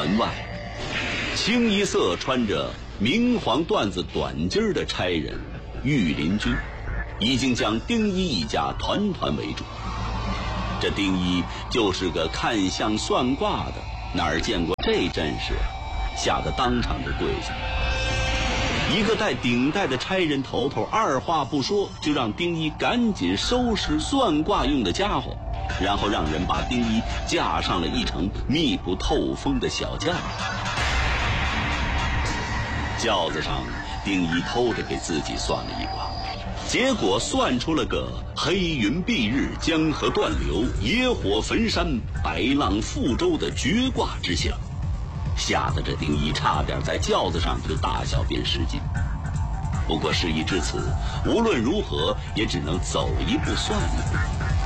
门外，清一色穿着明黄缎子短襟的差人御林军已经将丁一一家团团围住。这丁一就是个看相算卦的，哪儿见过这阵势，吓得当场就跪下。一个戴顶戴的差人头头二话不说就让丁一赶紧收拾算卦用的家伙，然后让人把丁一架上了一乘密不透风的小轿。轿子上，丁一偷着给自己算了一卦，结果算出了个黑云蔽日，江河断流，野火焚山，白浪覆舟的绝卦之象，吓得这丁一差点在轿子上就大小便失禁。不过事已至此，无论如何也只能走一步算一步。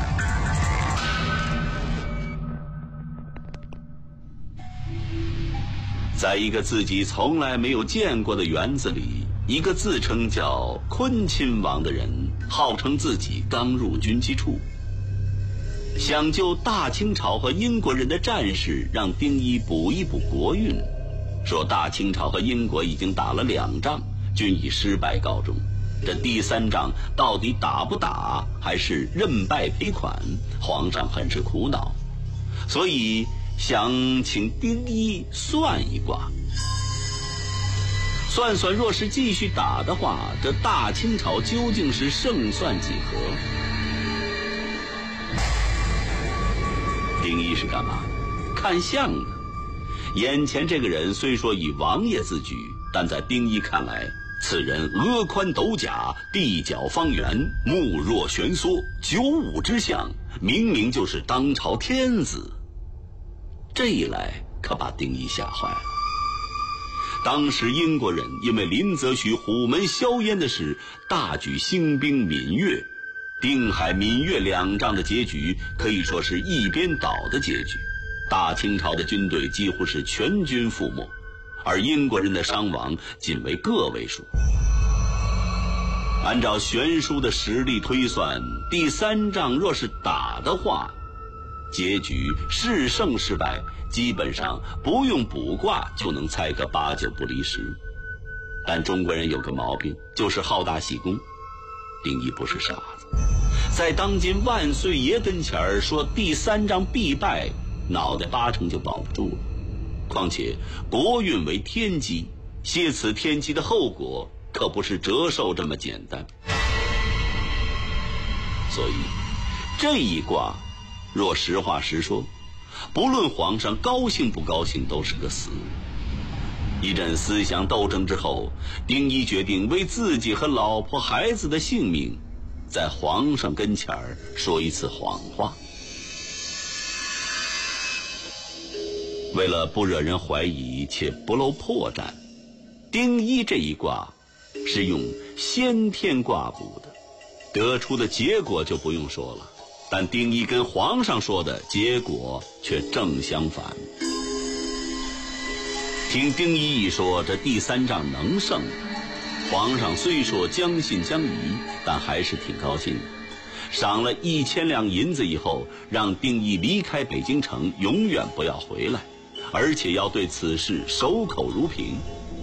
在一个自己从来没有见过的园子里，一个自称叫坤亲王的人，号称自己刚入军机处，想救大清朝和英国人的战事，让丁一补一补国运，说大清朝和英国已经打了2仗，均以失败告终，这第3仗到底打不打，还是认败赔款，皇上很是苦恼，所以想请丁一算一卦，算算若是继续打的话，这大清朝究竟是胜算几何？丁一是干嘛？看相的。眼前这个人虽说以王爷自居，但在丁一看来，此人额宽斗甲，地角方圆，目若悬缩，95之相，明明就是当朝天子。这一来可把丁一吓坏了。当时英国人因为林则徐虎门销烟的事，大举兴兵闽粤，定海闽粤2仗的结局可以说是一边倒的结局，大清朝的军队几乎是全军覆没，而英国人的伤亡仅为个位数。按照悬殊的实力推算，第3仗若是打的话，结局是胜是败基本上不用卜卦就能猜个8、9不离10。但中国人有个毛病，就是好大喜功。丁一不是傻子，在当今万岁爷跟前儿说第3仗必败，脑袋8成就保不住了。况且国运为天机，泄此天机的后果可不是折寿这么简单。所以这一卦若实话实说，不论皇上高兴不高兴都是个死。一阵思想斗争之后，丁一决定为自己和老婆孩子的性命，在皇上跟前儿说一次谎话。为了不惹人怀疑且不露破绽，丁一这一卦是用先天卦卜的，得出的结果就不用说了，但丁一跟皇上说的结果却正相反。听丁一一说这第3仗能胜，皇上虽说将信将疑，但还是挺高兴的，赏了1000两银子以后，让丁一离开北京城，永远不要回来，而且要对此事守口如瓶。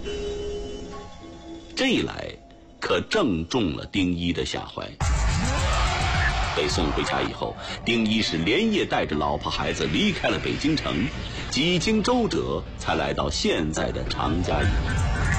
这一来可正中了丁一的下怀。被送回家以后，丁一是连夜带着老婆孩子离开了北京城，几经周折才来到现在的常家营。